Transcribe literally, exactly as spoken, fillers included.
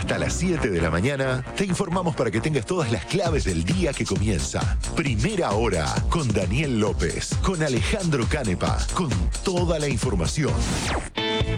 Hasta las siete de la mañana te informamos para que tengas todas las claves del día que comienza. Primera Hora con Daniel López, con Alejandro Canepa, con toda la información.